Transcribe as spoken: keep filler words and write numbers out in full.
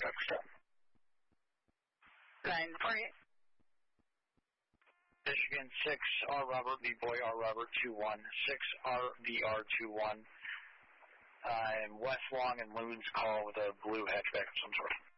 truck stop. nine forty-eight. Michigan six R Robert B Boy R Robert two one six R V R two one. Uh, and West Long and Loons call with a blue hatchback of some sort.